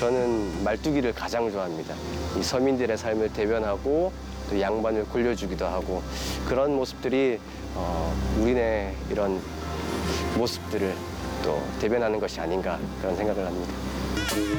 저는 말뚝이를 가장 좋아합니다. 이 서민들의 삶을 대변하고 또 양반을 굴려주기도 하고 그런 모습들이 우리네 이런 모습들을 또 대변하는 것이 아닌가 그런 생각을 합니다.